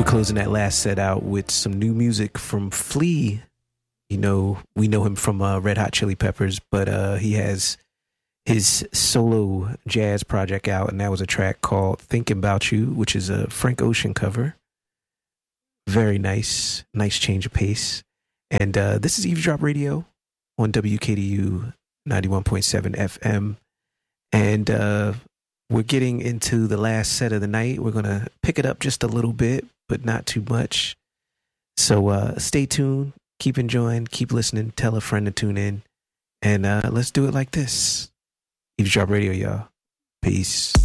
We're closing that last set out with some new music from Flea. You know, we know him from Red Hot Chili Peppers, but he has his solo jazz project out, and that was a track called Thinking About You, which is a Frank Ocean cover. Very nice change of pace. And this is Eavesdrop Radio on WKDU 91.7 FM. And we're getting into the last set of the night. We're going to pick it up just a little bit, but not too much. So stay tuned, keep enjoying, keep listening, tell a friend to tune in, and let's do it like this. Eavesdrop Radio, y'all. Peace.